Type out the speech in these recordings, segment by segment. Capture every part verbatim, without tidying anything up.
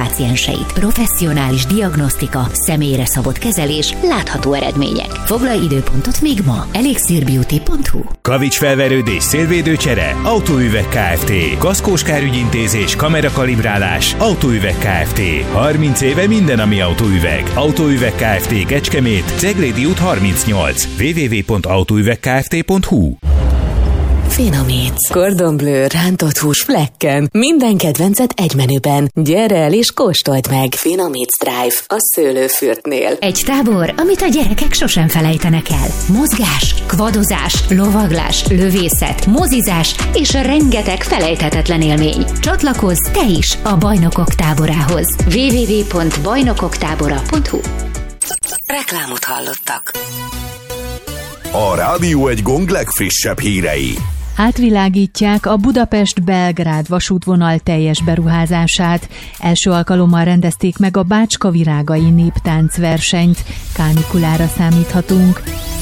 pácienseit. Professzionális diagnosztika, személyre szabott kezelés, látható eredmények. Foglalj időpontot még ma. elixirbeauty pont hu. Kavicsfelverődés, szélvédőcsere, Autóüveg Kft. Kaszkós kárügyintézés, kamerakalibrálás, Autóüveg Kft. harminc éve minden, ami autóüveg. Autóüveg Kft. Kecskemét, Ceglédi út harmincnyolc. double-u double-u double-u pont autóüveg kft pont hu. Finomíts. Cordon Bleu rántott hús flekken. Minden kedvencet egy menüben. Gyere el és kóstold meg. Finomíts Drive a Szőlőfürtnél. Egy tábor, amit a gyerekek sosem felejtenek el. Mozgás, kvadozás, lovaglás, lövészet, mozizás és rengeteg felejthetetlen élmény. Csatlakozz te is a Bajnokok táborához. double-u double-u double-u pont bajnokok tábora pont hu. Reklámot hallottak. A Rádió egy Gong legfrissebb hírei. Átvilágítják a Budapest-Belgrád vasútvonal teljes beruházását. Első alkalommal rendezték meg a Bácska-Virágai néptáncversenyt. Kánikulára számíthatunk.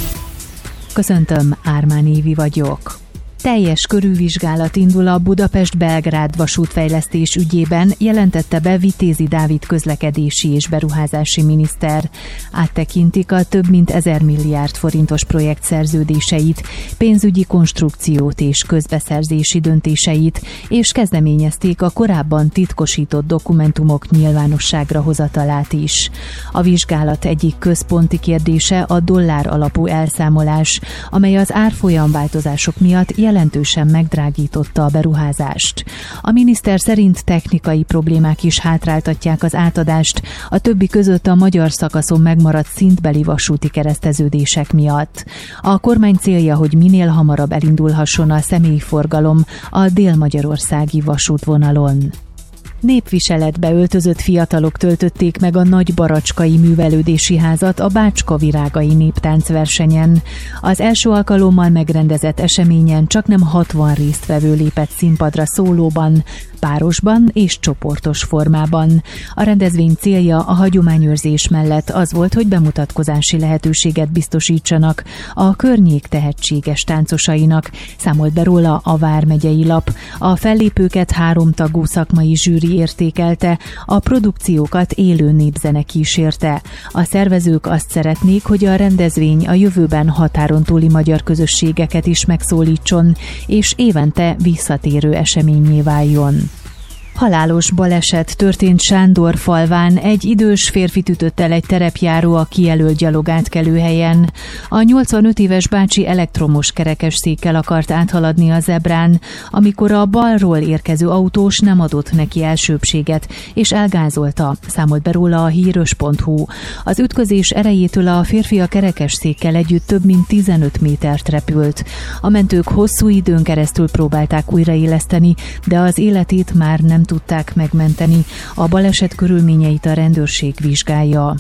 Köszöntöm, Ármán Évi vagyok. Teljes körülvizsgálat indul a Budapest-Belgrád vasútfejlesztés ügyében, jelentette be Vitézi Dávid közlekedési és beruházási miniszter. Áttekintik a több mint ezer milliárd forintos projekt szerződéseit, pénzügyi konstrukciót és közbeszerzési döntéseit, és kezdeményezték a korábban titkosított dokumentumok nyilvánosságra hozatalát is. A vizsgálat egyik központi kérdése a dollár alapú elszámolás, amely az árfolyamváltozások miatt jelentősen megdrágította a beruházást. A miniszter szerint technikai problémák is hátráltatják az átadást, a többi között a magyar szakaszon megmaradt szintbeli vasúti kereszteződések miatt. A kormány célja, hogy minél hamarabb elindulhasson a személyforgalom a délmagyarországi vasútvonalon. Népviseletbe öltözött fiatalok töltötték meg a Nagybaracskai Művelődési Házat a Bácska-Virágai néptáncversenyen. Az első alkalommal megrendezett eseményen csaknem hatvan résztvevő lépett színpadra szólóban, párosban és csoportos formában. A rendezvény célja a hagyományőrzés mellett az volt, hogy bemutatkozási lehetőséget biztosítsanak a környék tehetséges táncosainak, számolt be róla a Vármegyei Lap. A fellépőket háromtagú szakmai zsűri értékelte, a produkciókat élő népzene kísérte. A szervezők azt szeretnék, hogy a rendezvény a jövőben határon túli magyar közösségeket is megszólítson, és évente visszatérő eseményé váljon. Halálos baleset történt Sándorfalván, egy idős férfit ütött el egy terepjáró a kijelölt gyalogátkelőhelyen. A nyolcvanöt éves bácsi elektromos kerekesszékkel akart áthaladni a zebrán, amikor a balról érkező autós nem adott neki elsőbbséget, és elgázolta, számolt be róla a híros pont hu. Az ütközés erejétől a férfi a kerekesszékkel együtt több mint tizenöt métert repült. A mentők hosszú időn keresztül próbálták újraéleszteni, de az életét már nem tudták megmenteni. A baleset körülményeit a rendőrség vizsgálja.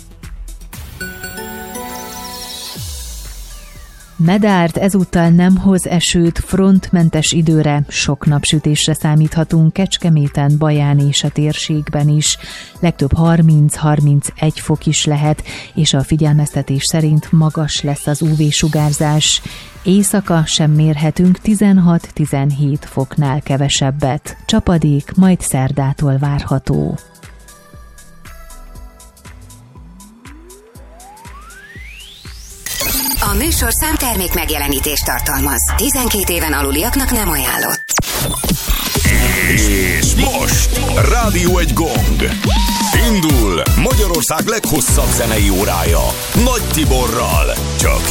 Medárt ezúttal nem hoz esőt, frontmentes időre, sok napsütésre számíthatunk Kecskeméten, Baján és a térségben is. Legtöbb harminc-harmincegy fok is lehet, és a figyelmeztetés szerint magas lesz az ú vé-sugárzás. Éjszaka sem mérhetünk tizenhat-tizenhét foknál kevesebbet. Csapadék majd szerdától várható. A műsorszám termék megjelenítést tartalmaz. tizenkét éven aluliaknak nem ajánlott. És most Rádió egy Gong. Indul Magyarország leghosszabb zenei órája Nagy Tiborral. Csak